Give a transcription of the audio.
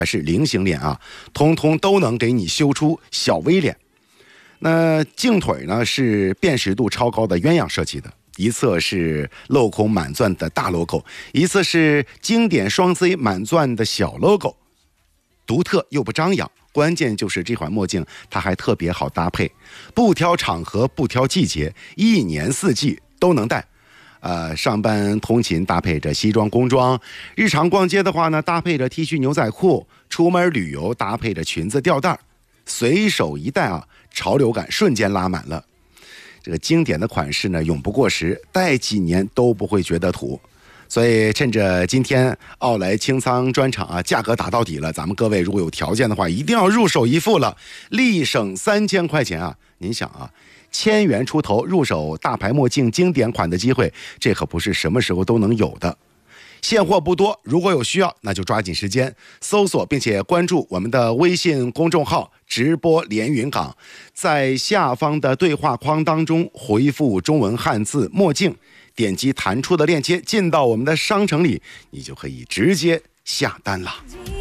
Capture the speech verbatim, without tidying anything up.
还是菱形脸啊，通通都能给你修出小 V 脸。那镜腿呢是辨识度超高的鸳鸯设计的，一侧是镂空满钻的大 logo， 一侧是经典双 C 满钻的小 logo， 独特又不张扬。关键就是这款墨镜它还特别好搭配，不挑场合不挑季节，一年四季都能戴。呃，上班通勤搭配着西装工装，日常逛街的话呢，搭配着 T 恤牛仔裤，出门旅游搭配着裙子吊带，随手一戴啊，潮流感瞬间拉满了。这个经典的款式呢，永不过时，戴几年都不会觉得土。所以趁着今天奥莱清仓专场啊，价格打到底了，咱们各位如果有条件的话，一定要入手一副了，立省三千块钱啊！您想啊，千元出头入手大牌墨镜经典款的机会，这可不是什么时候都能有的。现货不多，如果有需要，那就抓紧时间搜索并且关注我们的微信公众号直播连云港，在下方的对话框当中回复中文汉字墨镜，点击弹出的链接进到我们的商城里，你就可以直接下单了。